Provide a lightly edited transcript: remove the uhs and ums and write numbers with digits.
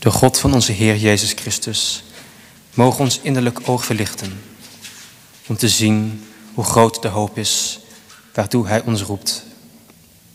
De God van onze Heer Jezus Christus mogen ons innerlijk oog verlichten, om te zien hoe groot de hoop is waartoe Hij ons roept